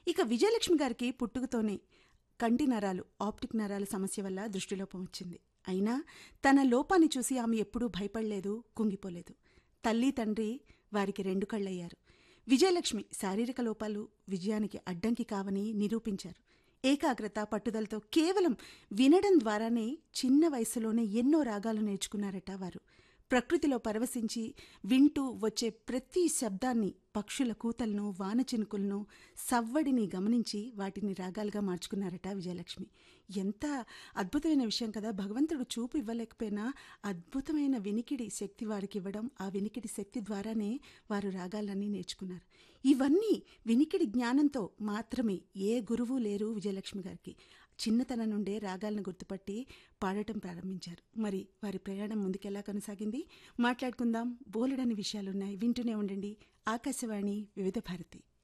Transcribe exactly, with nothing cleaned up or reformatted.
ఇక విజయలక్ష్మి గారికి పుట్టుకతోనే కంటి నరాలు ఆప్టిక్ నరాల సమస్య వల్ల దృష్టిలోపం వచ్చింది. అయినా తన లోపాన్ని చూసి ఆమె ఎప్పుడూ భయపడలేదు, కుంగిపోలేదు. తల్లి తండ్రి వారికి రెండు కళ్ళయ్యారు. విజయలక్ష్మి శారీరక లోపాలు విజయానికి అడ్డంకి కావని నిరూపించారు. ఏకాగ్రత, పట్టుదలతో కేవలం వినడం ద్వారానే చిన్న వయసులోనే ఎన్నో రాగాలు నేర్చుకున్నారట వారు. ప్రకృతిలో పరవశించి వింటూ వచ్చే ప్రతి శబ్దాన్ని, పక్షుల కూతలను, వానచినుకులను, సవ్వడిని గమనించి వాటిని రాగాలుగా మార్చుకున్నారట విజయలక్ష్మి. ఎంత అద్భుతమైన విషయం కదా! భగవంతుడు చూపు ఇవ్వలేకపోయినా అద్భుతమైన వినికిడి శక్తి వారికి ఇవ్వడం, ఆ వినికిడి శక్తి ద్వారానే వారు రాగాలన్నీ నేర్చుకున్నారు. ఇవన్నీ వినికిడి జ్ఞానంతో మాత్రమే. ఏ గురువు లేరు విజయలక్ష్మి గారికి. చిన్నతనం నుండే రాగాలను గుర్తుపట్టి పాడటం ప్రారంభించారు. మరి వారి ప్రయాణం ముందుకెలా కొనసాగింది మాట్లాడుకుందాం. బోలెడని విషయాలున్నాయి. వింటూనే ఉండండి ఆకాశవాణి వివిధ భారతి.